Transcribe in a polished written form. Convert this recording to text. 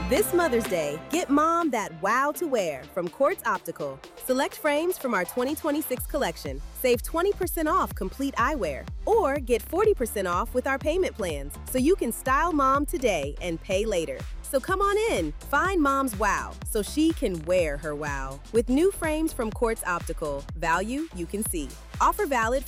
This Mother's Day, get mom that wow to wear from Quartz Optical. Select frames from our 2026 collection. Save 20% off complete eyewear. Or get 40% off with our payment plans so you can style mom today and pay later. So come on in, find mom's wow so she can wear her wow. With new frames from Quartz Optical, value you can see. Offer valid